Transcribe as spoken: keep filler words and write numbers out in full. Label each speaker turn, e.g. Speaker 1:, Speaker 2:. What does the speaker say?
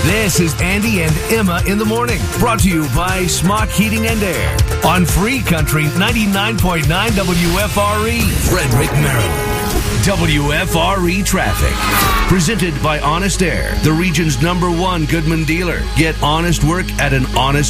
Speaker 1: This is Andy and Emma in the morning, brought to you by Smock Heating and Air on Free Country ninety-nine point nine W F R E, Frederick, Maryland. W F R E Traffic, presented by Honest Air, the region's number one Goodman dealer. Get honest work at an honest